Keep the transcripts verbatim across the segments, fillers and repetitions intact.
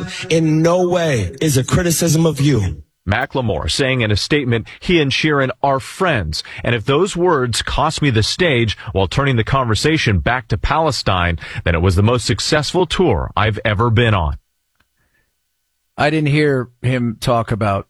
in no way is a criticism of you. Macklemore saying in a statement, he and Sheeran are friends, and if those words cost me the stage while turning the conversation back to Palestine, then it was the most successful tour I've ever been on. I didn't hear him talk about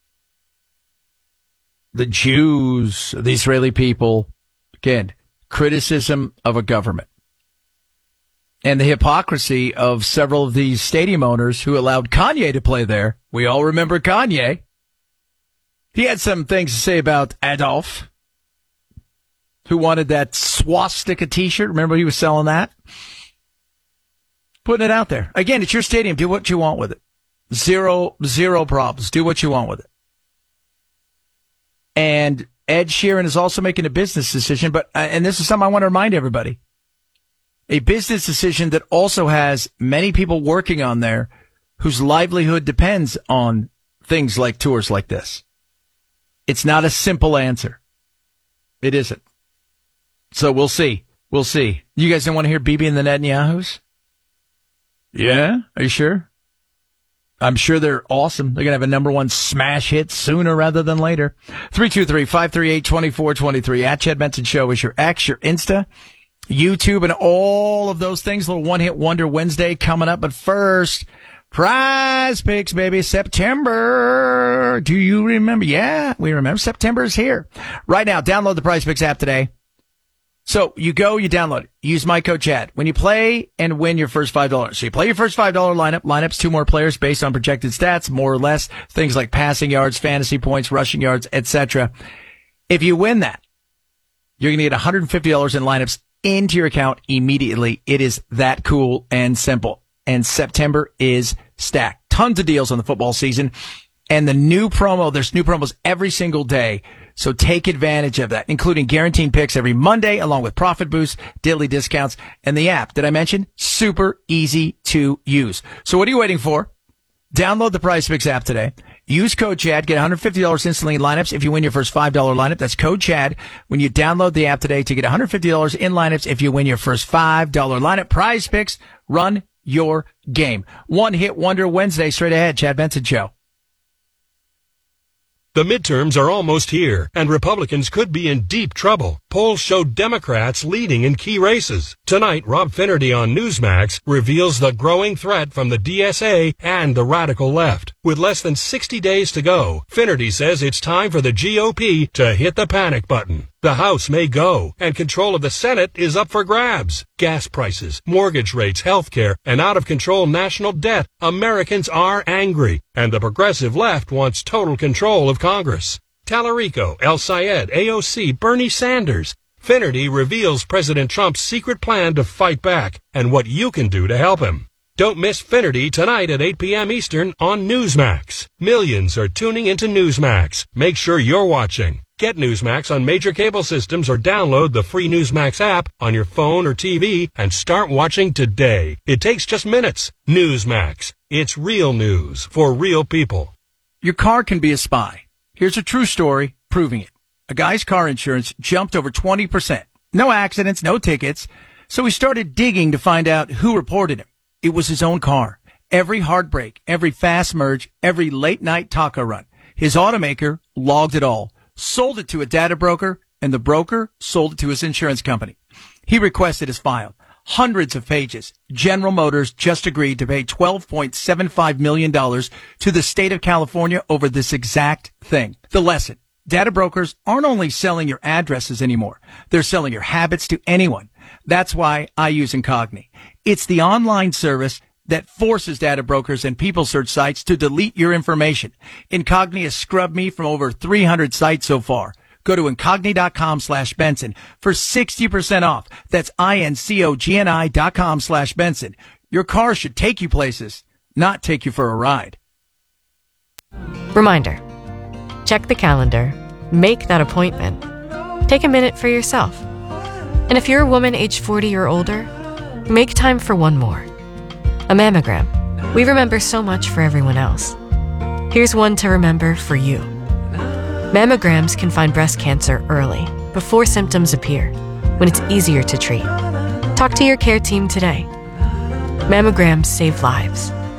the Jews, the Israeli people. Again, criticism of a government. And the hypocrisy of several of these stadium owners who allowed Kanye to play there. We all remember Kanye. He had some things to say about Adolf, who wanted that swastika t-shirt. Remember he was selling that? Putting it out there. Again, it's your stadium. Do what you want with it. Zero, zero problems. Do what you want with it. And Ed Sheeran is also making a business decision, but, uh, and this is something I want to remind everybody. A business decision that also has many people working on there whose livelihood depends on things like tours like this. It's not a simple answer. It isn't. So we'll see. We'll see. You guys don't want to hear Bibi and the Netanyahus? Yeah? Are you sure? I'm sure they're awesome. They're going to have a number one smash hit sooner rather than later. three two three, five three eight, two four two three. At Chad Benson Show is your X, your Insta, YouTube, and all of those things. A little one-hit wonder Wednesday coming up. But first, Prize Picks, baby. September. Do you remember? Yeah, we remember. September is here. Right now, download the Prize Picks app today. So you go, you download it. Use my code Chad. When you play and win your first five dollars. So you play your first five dollars lineup. Lineups, two more players based on projected stats, more or less. Things like passing yards, fantasy points, rushing yards, et cetera. If you win that, you're going to get one hundred fifty dollars in lineups into your account immediately. It is that cool and simple. And September is stacked. Tons of deals on the football season. And the new promo, there's new promos every single day. So take advantage of that, including guaranteed picks every Monday, along with profit boosts, daily discounts, and the app. Did I mention? Super easy to use. So what are you waiting for? Download the Prize Picks app today. Use code Chad. Get one hundred fifty dollars instantly in lineups if you win your first five dollars lineup. That's code Chad when you download the app today to get one hundred fifty dollars in lineups if you win your first five dollars lineup. Prize Picks. Run your game. One Hit Wonder Wednesday straight ahead. Chad Benson Show. The midterms are almost here, and Republicans could be in deep trouble. Polls show Democrats leading in key races. Tonight, Rob Finnerty on Newsmax reveals the growing threat from the D S A and the radical left. With less than sixty days to go, Finnerty says it's time for the G O P to hit the panic button. The House may go, and control of the Senate is up for grabs. Gas prices, mortgage rates, health care, and out-of-control national debt. Americans are angry, and the progressive left wants total control of Congress. Tallarico, El Sayed, A O C, Bernie Sanders. Finnerty reveals President Trump's secret plan to fight back, and what you can do to help him. Don't miss Finnerty tonight at eight p.m. Eastern on Newsmax. Millions are tuning into Newsmax. Make sure you're watching. Get Newsmax on major cable systems or download the free Newsmax app on your phone or T V and start watching today. It takes just minutes. Newsmax. It's real news for real people. Your car can be a spy. Here's a true story proving it. A guy's car insurance jumped over twenty percent. No accidents, no tickets. So he started digging to find out who reported him. It was his own car. Every hard brake, every fast merge, every late night taco run. His automaker logged it all, sold it to a data broker, and the broker sold it to his insurance company. He requested his file. Hundreds of pages. General Motors just agreed to pay twelve point seven five million dollars to the state of California over this exact thing. The lesson. Data brokers aren't only selling your addresses anymore. They're selling your habits to anyone. That's why I use Incogni. It's the online service that forces data brokers and people search sites to delete your information. Incogni has scrubbed me from over three hundred sites so far. Go to Incogni.com slash Benson for sixty percent off. That's I-N-C-O-G-N-I dot com slash Benson. Your car should take you places, not take you for a ride. Reminder. Check the calendar. Make that appointment. Take a minute for yourself. And if you're a woman age forty or older, make time for one more. A mammogram. We remember so much for everyone else. Here's one to remember for you. Mammograms can find breast cancer early, before symptoms appear, when it's easier to treat. Talk to your care team today. Mammograms save lives.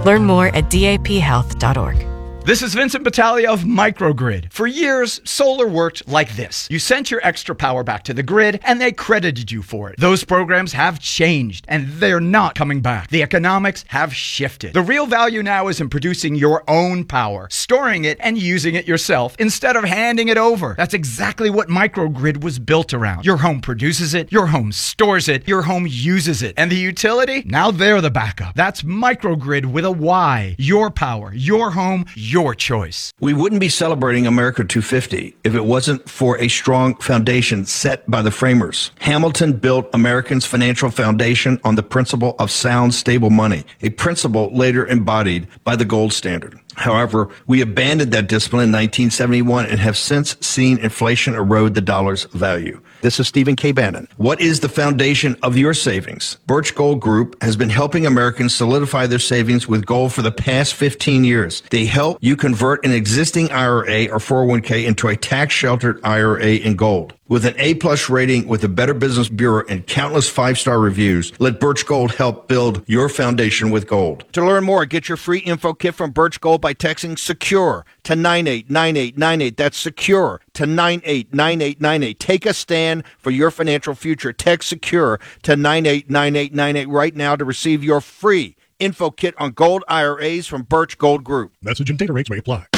Learn more at D A P health dot org. This is Vincent Battaglia of Microgrid. For years, solar worked like this. You sent your extra power back to the grid, and they credited you for it. Those programs have changed, and they're not coming back. The economics have shifted. The real value now is in producing your own power, storing it, and using it yourself, instead of handing it over. That's exactly what Microgrid was built around. Your home produces it, your home stores it, your home uses it. And the utility? Now they're the backup. That's Microgrid with a Y. Your power, your home, your Your choice. We wouldn't be celebrating America two fifty if it wasn't for a strong foundation set by the framers. Hamilton built Americans' financial foundation on the principle of sound, stable money, a principle later embodied by the gold standard. However, we abandoned that discipline in nineteen seventy-one and have since seen inflation erode the dollar's value. This is Stephen K. Bannon. What is the foundation of your savings? Birch Gold Group has been helping Americans solidify their savings with gold for the past fifteen years. They help you convert an existing I R A or four oh one k into a tax-sheltered I R A in gold. With an A-plus rating with the Better Business Bureau and countless five-star reviews, let Birch Gold help build your foundation with gold. To learn more, get your free info kit from Birch Gold by texting SECURE to nine eight nine eight nine eight. That's SECURE to nine eight nine eight nine eight. Take a stand for your financial future. Text SECURE to nine eight nine eight nine eight right now to receive your free info kit on gold I R As from Birch Gold Group. Message and data rates may apply.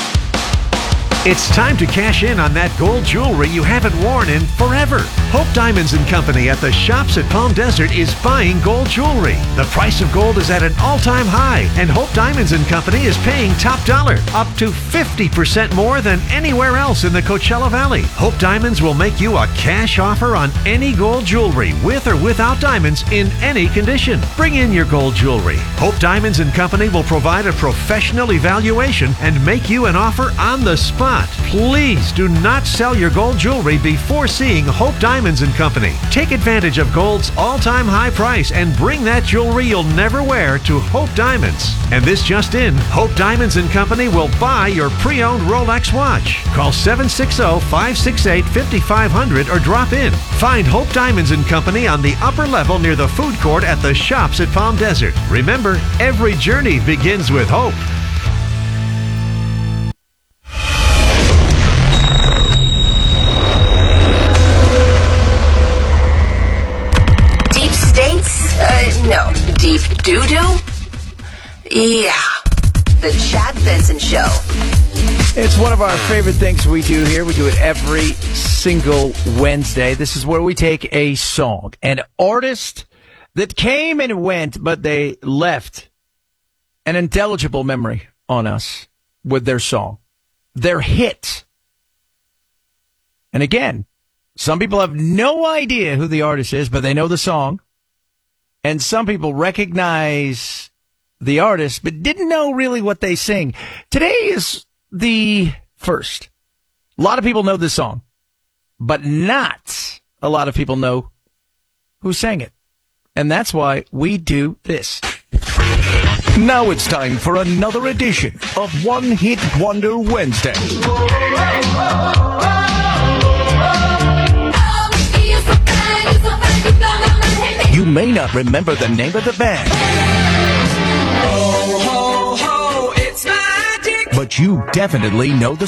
It's time to cash in on that gold jewelry you haven't worn in forever. Hope Diamonds and Company at the Shops at Palm Desert is buying gold jewelry. The price of gold is at an all-time high, and Hope Diamonds and Company is paying top dollar, up to fifty percent more than anywhere else in the Coachella Valley. Hope Diamonds will make you a cash offer on any gold jewelry, with or without diamonds, in any condition. Bring in your gold jewelry. Hope Diamonds and Company will provide a professional evaluation and make you an offer on the spot. Please do not sell your gold jewelry before seeing Hope Diamonds and Company. Take advantage of gold's all-time high price and bring that jewelry you'll never wear to Hope Diamonds. And this just in, Hope Diamonds and Company will buy your pre-owned Rolex watch. Call seven six zero, five six eight, five five zero zero or drop in. Find Hope Diamonds and Company on the upper level near the food court at the Shops at Palm Desert. Remember, every journey begins with hope. Uh, no. Deep doo-doo? Yeah. The Chad Benson Show. It's one of our favorite things we do here. We do it every single Wednesday. This is where we take a song, an artist that came and went, but they left an indelible memory on us with their song, their hit. And again, some people have no idea who the artist is, but they know the song. And some people recognize the artist, but didn't know really what they sing. Today is the first. A lot of people know this song, but not a lot of people know who sang it. And that's why we do this. Now it's time for another edition of One Hit Wonder Wednesday. You may not remember the name of the band, ho, ho, ho, it's magic. But you definitely know the